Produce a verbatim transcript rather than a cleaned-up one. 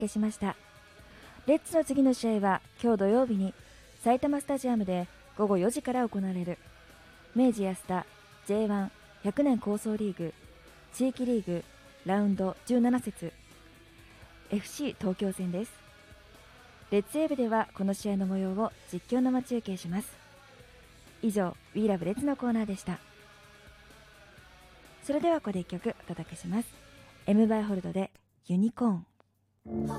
けしました。レッツの次の試合は今日土曜日に埼玉スタジアムでごごよじから行われる明治安田 ジェイワンひゃく 年構想リーグ地域リーグラウンドじゅうなな節 エフシー 東京戦です。レッツウェーブではこの試合の模様を実況生中継します。以上 We Love レッツのコーナーでした。それではここでいっきょくお届けします。エムバイホルドでユニコーン。